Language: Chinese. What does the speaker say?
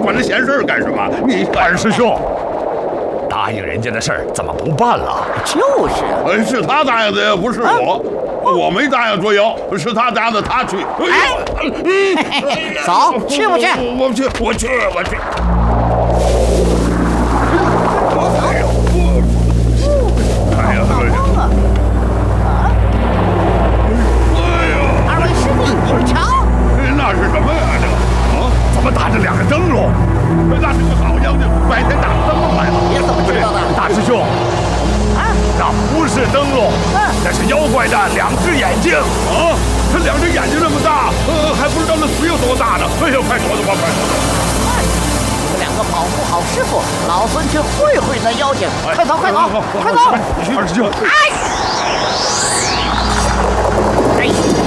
管这闲事干什么？你二师兄，答应人家的事儿怎么不办了？ 就是， 是他答应的，不是我。我没答应捉妖，是他答应他去。 走，去不去？ 我去，我去，我去。哎呀， 二位师弟，你们瞧， 那是什么呀？这个啊， 怎么打着两个灯笼？ 那是个好妖精，白天打灯笼来了。 你怎么知道的？ 大师兄，那不是灯笼，那是妖怪的两只眼睛。 啊，他两只眼睛这么大，还不知道那嘴有多大呢。哎呦，快躲躲吧，快躲躲！ 你们两个保护好师傅，老孙去会会那妖精。快走，快走，快走！ 二师兄， 哎！